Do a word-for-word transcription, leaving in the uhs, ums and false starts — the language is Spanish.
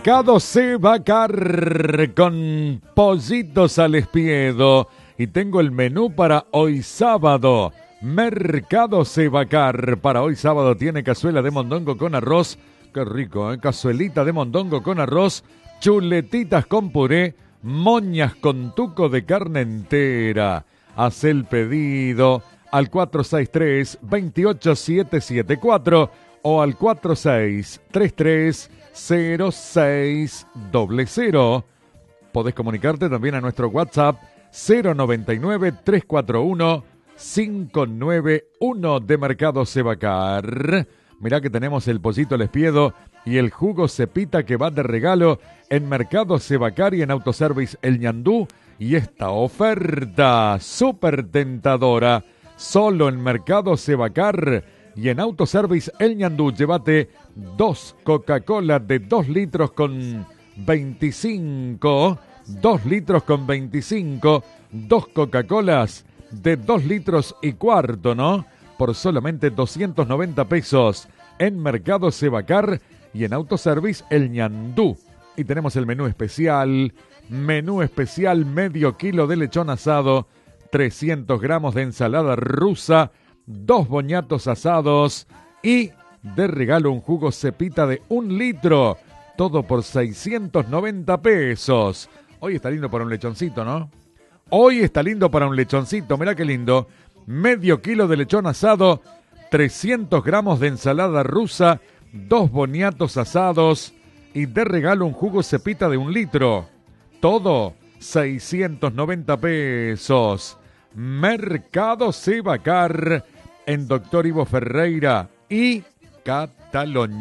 Mercado Sebacar con pollitos al espiedo. Y tengo el menú para hoy sábado. Mercado Sebacar para hoy sábado tiene cazuela de mondongo con arroz. Qué rico, ¿eh? Cazuelita de mondongo con arroz, chuletitas con puré, moñas con tuco de carne entera. Haz el pedido al cuatro seis tres, dos ocho siete siete cuatro o al cuatro seis tres tres cero seis cero cero. Podés comunicarte también a nuestro WhatsApp cero noventa y nueve, tres cuatro uno, cinco nueve uno de Mercado Sebacar. Mirá que tenemos el pollito al espiedo y el jugo cepita que va de regalo en Mercado Sebacar y en Autoservice El Ñandú. Y esta oferta súper tentadora, solo en Mercado Sebacar y en Autoservice El Ñandú. Llévate dos Coca-Cola de dos litros con veinticinco, dos litros con veinticinco, dos Coca-Colas de dos litros y cuarto, ¿no? Por solamente doscientos noventa pesos en Mercado Sebacar y en Autoservice El Ñandú. Y tenemos el menú especial, menú especial medio kilo de lechón asado, trescientos gramos de ensalada rusa, dos boñatos asados y de regalo un jugo cepita de un litro, todo por seiscientos noventa pesos. Hoy está lindo para un lechoncito, ¿no? Hoy está lindo para un lechoncito, mirá qué lindo. Medio kilo de lechón asado, trescientos gramos de ensalada rusa, dos boniatos asados y de regalo un jugo cepita de un litro. Todo seiscientos noventa pesos. Mercado Sebacar en Doctor Ivo Ferreira y Cataluña.